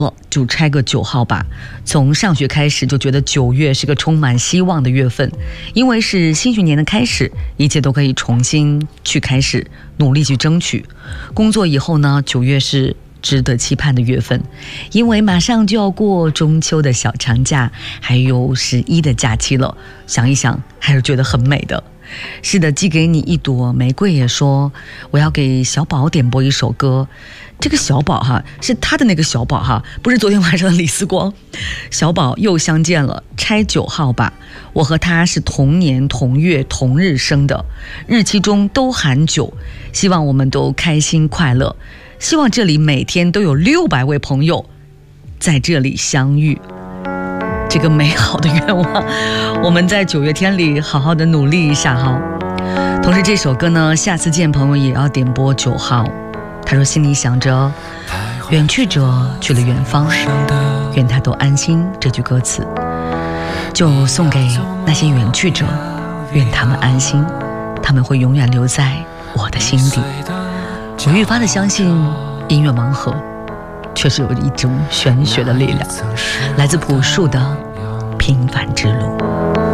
就拆个9号吧。从上学开始就觉得9月是个充满希望的月份，因为是新学年的开始，一切都可以重新去开始，努力去争取。工作以后呢，9月是值得期盼的月份，因为马上就要过中秋的小长假，还有11的假期了，想一想还是觉得很美的。是的，寄给你一朵玫瑰也说，我要给小宝点播一首歌。这个小宝哈，是他的那个小宝哈，不是昨天晚上的李思光。小宝又相见了，拆9号吧。我和他是同年同月同日生的，日期中都含9，希望我们都开心快乐，希望这里每天都有600位朋友在这里相遇。这个美好的愿望，我们在9月天里好好的努力一下哈。同时这首歌呢，下次见朋友也要点播9号。他说心里想着远去者去了远方，愿他都安心，这句歌词就送给那些远去者，愿他们安心，他们会永远留在我的心底。我愈发的相信音乐盲盒确实有一种玄学的力量，来自朴树的平凡之路。